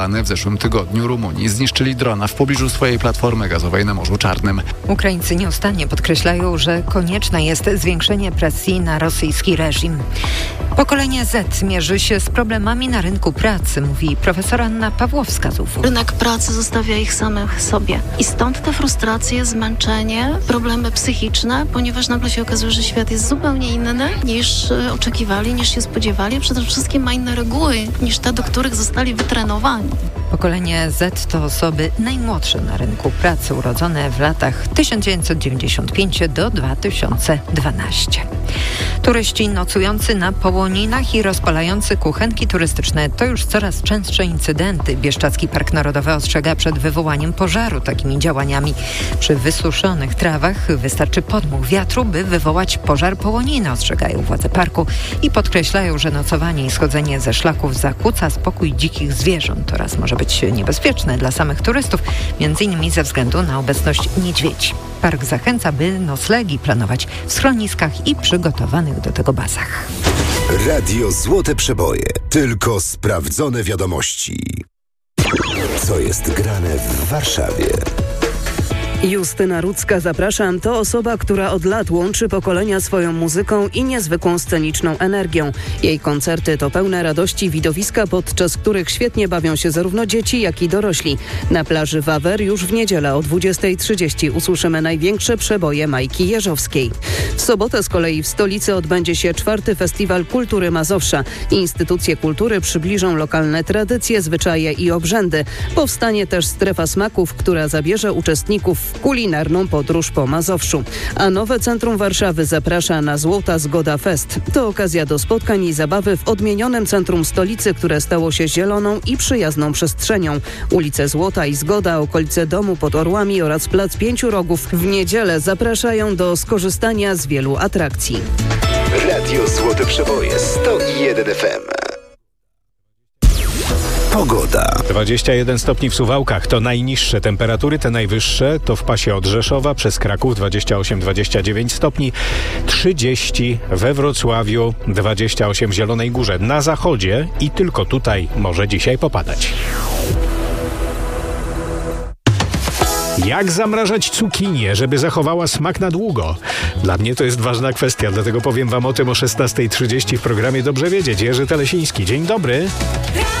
W zeszłym tygodniu Rumunii zniszczyli drona w pobliżu swojej platformy gazowej na Morzu Czarnym. Ukraińcy nieustannie podkreślają, że konieczne jest zwiększenie presji na rosyjski reżim. Pokolenie Z mierzy się z problemami na rynku pracy, mówi profesor Anna Pawłowska z UW. Rynek pracy zostawia ich samych sobie. I stąd te frustracje, zmęczenie, problemy psychiczne, ponieważ nagle się okazuje, że świat jest zupełnie inny niż oczekiwali, niż się spodziewali. Przede wszystkim ma inne reguły niż te, do których zostali wytrenowani. Pokolenie Z to osoby najmłodsze na rynku pracy, urodzone w latach 1995 do 2012. Turyści nocujący na połoninach i rozpalający kuchenki turystyczne to już coraz częstsze incydenty. Bieszczadzki Park Narodowy ostrzega przed wywołaniem pożaru takimi działaniami. Przy wysuszonych trawach wystarczy podmuch wiatru, by wywołać pożar połoniny, ostrzegają władze parku i podkreślają, że nocowanie i schodzenie ze szlaków zakłóca spokój dzikich zwierząt oraz może być niebezpieczne dla samych turystów, m.in. ze względu na obecność niedźwiedzi. Park zachęca, by noclegi planować w schroniskach i przygotowanych do tego bazach. Radio Złote Przeboje. Tylko sprawdzone wiadomości. Co jest grane w Warszawie? Justyna Rudzka, zapraszam. To osoba, która od lat łączy pokolenia swoją muzyką i niezwykłą sceniczną energią. Jej koncerty to pełne radości widowiska, podczas których świetnie bawią się zarówno dzieci, jak i dorośli. Na plaży Wawer już w niedzielę o 20:30 usłyszymy największe przeboje Majki Jeżowskiej. W sobotę z kolei w stolicy odbędzie się 4. Festiwal Kultury Mazowsza. Instytucje kultury przybliżą lokalne tradycje, zwyczaje i obrzędy. Powstanie też strefa smaków, która zabierze uczestników w kulinarną podróż po Mazowszu. A nowe centrum Warszawy zaprasza na Złota Zgoda Fest. To okazja do spotkań i zabawy w odmienionym centrum stolicy, które stało się zieloną i przyjazną przestrzenią. Ulice Złota i Zgoda, okolice Domu pod Orłami oraz Plac Pięciu Rogów w niedzielę zapraszają do skorzystania z wielu atrakcji. Radio Złote Przeboje 101 FM. Pogoda. 21 stopni w Suwałkach to najniższe temperatury, te najwyższe to w pasie od Rzeszowa przez Kraków 28-29 stopni, 30 we Wrocławiu, 28 w Zielonej Górze. Na zachodzie i tylko tutaj może dzisiaj popadać. Jak zamrażać cukinię, żeby zachowała smak na długo? Dla mnie to jest ważna kwestia, dlatego powiem wam o tym o 16:30 w programie Dobrze Wiedzieć. Jerzy Telesiński. Dzień dobry.